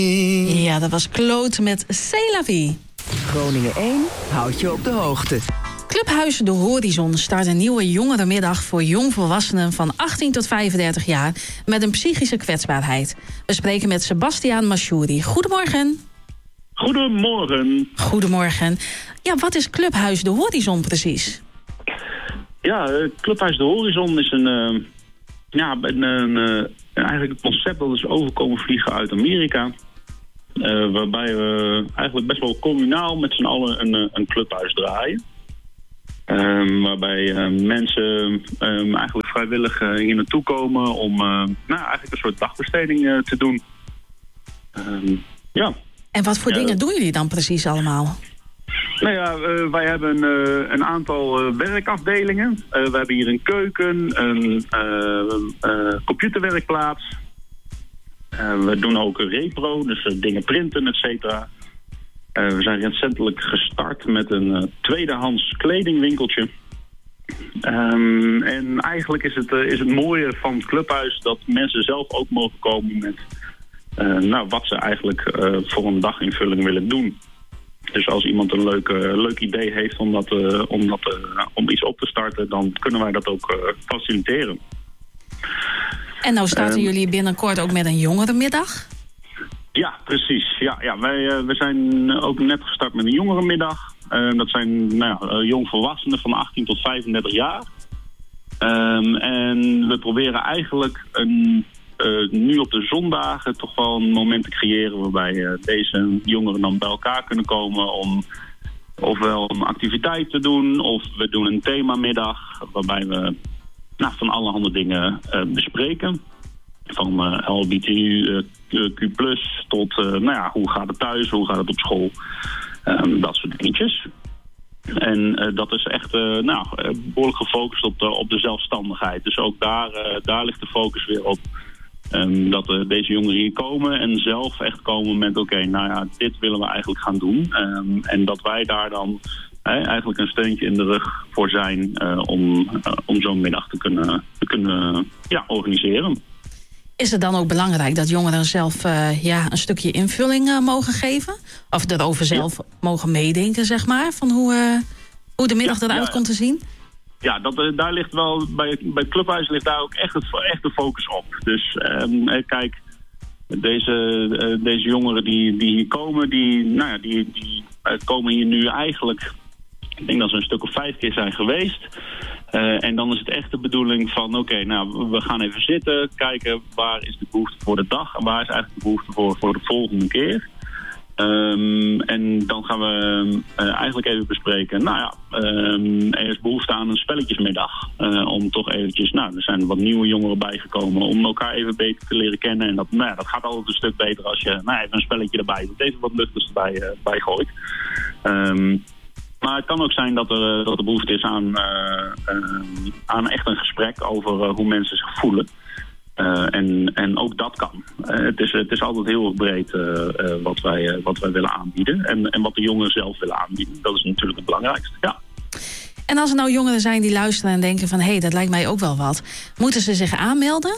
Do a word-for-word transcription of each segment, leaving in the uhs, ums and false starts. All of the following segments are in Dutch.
Ja, dat was Claude met C'est la vie. Groningen één houdt je op de hoogte. Clubhuis De Horizon start een nieuwe jongerenmiddag voor jongvolwassenen van achttien tot vijfendertig jaar met een psychische kwetsbaarheid. We spreken met Sebastiaan Mashouri. Goedemorgen. Goedemorgen. Goedemorgen. Ja, wat is Clubhuis De Horizon precies? Ja, Clubhuis De Horizon is een, uh, ja, een, een, uh, eigenlijk een concept dat is overkomen vliegen uit Amerika. Uh, waarbij we eigenlijk best wel communaal met z'n allen een, een clubhuis draaien. Um, waarbij uh, mensen um, eigenlijk vrijwillig uh, hier naartoe komen om uh, nou, eigenlijk een soort dagbesteding uh, te doen. Um, ja. En wat voor ja, dingen doen jullie dan precies allemaal? Nou ja, uh, wij hebben uh, een aantal uh, werkafdelingen. Uh, we hebben hier een keuken, een uh, uh, computerwerkplaats. Uh, we doen ook een repro, dus uh, dingen printen, et cetera. Uh, we zijn recentelijk gestart met een uh, tweedehands kledingwinkeltje. Um, en eigenlijk is het, uh, is het mooie van het clubhuis dat mensen zelf ook mogen komen met uh, nou, wat ze eigenlijk uh, voor een daginvulling willen doen. Dus als iemand een leuk, uh, leuk idee heeft om, dat, uh, om, dat, uh, om iets op te starten, dan kunnen wij dat ook uh, faciliteren. En nou starten um, jullie binnenkort ook met een jongerenmiddag? Ja, precies. Ja, ja, wij uh, we zijn ook net gestart met een jongerenmiddag. Uh, dat zijn nou ja, uh, jongvolwassenen van achttien tot vijfendertig jaar. Um, en we proberen eigenlijk een, uh, nu op de zondagen toch wel een moment te creëren waarbij uh, deze jongeren dan bij elkaar kunnen komen om ofwel een activiteit te doen of we doen een themamiddag waarbij we nou, van allerhande dingen uh, bespreken. Van uh, L G B T Q plus tot uh, nou ja, hoe gaat het thuis, hoe gaat het op school. Um, dat soort dingetjes. En uh, dat is echt uh, nou, behoorlijk gefocust op de, op de zelfstandigheid. Dus ook daar, uh, daar ligt de focus weer op. Um, dat uh, deze jongeren hier komen en zelf echt komen met oké, okay, nou ja, dit willen we eigenlijk gaan doen. Um, en dat wij daar dan uh, eigenlijk een steuntje in de rug voor zijn uh, om, uh, om zo'n middag te kunnen, te kunnen uh, ja, organiseren. Is het dan ook belangrijk dat jongeren zelf uh, ja, een stukje invulling uh, mogen geven? Of erover zelf ja. mogen meedenken, zeg maar, van hoe, uh, hoe de middag ja, eruit ja, komt te zien? Ja, dat, uh, daar ligt wel, bij, bij het clubhuis ligt daar ook echt, het, echt de focus op. Dus um, kijk, deze, uh, deze jongeren die, die hier komen, die, nou ja, die, die uh, komen hier nu eigenlijk, ik denk dat ze een stuk of vijf keer zijn geweest. Uh, en dan is het echt de bedoeling van, oké, okay, nou, we gaan even zitten, kijken waar is de behoefte voor de dag en waar is eigenlijk de behoefte voor, voor de volgende keer. Um, en dan gaan we uh, eigenlijk even bespreken, nou ja, um, er is behoefte aan een spelletjesmiddag. Uh, om toch eventjes, nou, er zijn wat nieuwe jongeren bijgekomen om elkaar even beter te leren kennen. En dat, nou ja, dat gaat altijd een stuk beter als je nou, even een spelletje erbij doet, even wat luchters erbij uh, bij gooit. Um, Maar het kan ook zijn dat er, dat er behoefte is aan, uh, uh, aan echt een gesprek over uh, hoe mensen zich voelen. Uh, en, en ook dat kan. Uh, het, is, het is altijd heel erg breed uh, uh, wat, wij, uh, wat wij willen aanbieden. En, en wat de jongeren zelf willen aanbieden. Dat is natuurlijk het belangrijkste, ja. En als er nou jongeren zijn die luisteren en denken van hé, hey, dat lijkt mij ook wel wat. Moeten ze zich aanmelden?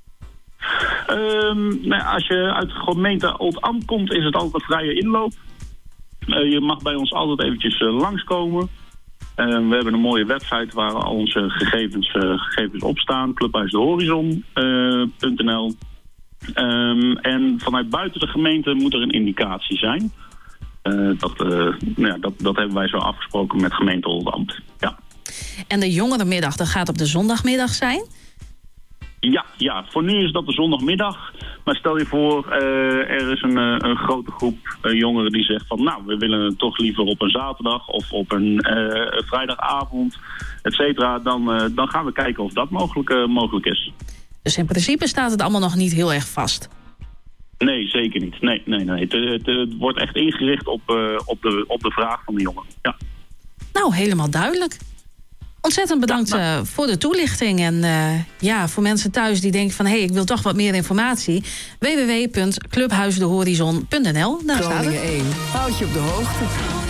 Um, nou, als je uit de gemeente Oldambt komt, is het altijd vrije inloop. Uh, je mag bij ons altijd eventjes uh, langskomen. Uh, we hebben een mooie website waar al onze gegevens, uh, gegevens op staan. clubhuis de horizon punt n l. Um, en vanuit buiten de gemeente moet er een indicatie zijn. Uh, dat, uh, nou ja, dat, dat hebben wij zo afgesproken met gemeente Oldambt. Ja. En de jongerenmiddag, dat gaat op de zondagmiddag zijn? Ja, ja, voor nu is dat de zondagmiddag. Maar stel je voor, uh, er is een, uh, een grote groep uh, jongeren die zegt van nou, we willen het toch liever op een zaterdag of op een uh, vrijdagavond, et cetera. Dan, uh, dan gaan we kijken of dat mogelijk, uh, mogelijk is. Dus in principe staat het allemaal nog niet heel erg vast? Nee, zeker niet. Nee, nee, nee. Het, het, het wordt echt ingericht op, uh, op, de, op de vraag van de jongeren. Ja. Nou, helemaal duidelijk. Ontzettend bedankt ja, nou. uh, voor de toelichting. En uh, ja, voor mensen thuis die denken van hé, hey, ik wil toch wat meer informatie. w w w punt clubhuis de horizon punt n l. Daar staat het. Groningen één. Houd je op de hoogte.